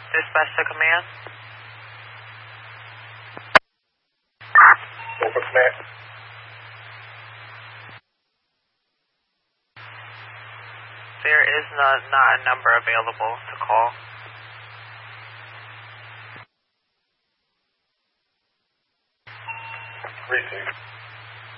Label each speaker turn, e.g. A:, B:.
A: Dispatch to command.
B: Open command.
A: There is not a number available to call.
B: Receive.